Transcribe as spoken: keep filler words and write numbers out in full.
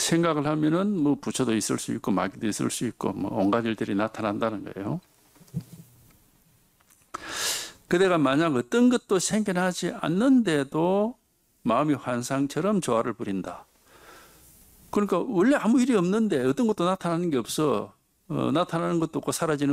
생각을 하면은 뭐 부처도 있을 수 있고 마귀도 있을 수 있고 뭐 온갖 일들이 나타난다는 거예요. 그대가 만약 어떤 것도 생겨나지 않는데도 마음이 환상처럼 조화를 부린다. 그러니까 원래 아무 일이 없는데 어떤 것도 나타나는 게 없어. 어, 나타나는 것도 없고 사라지는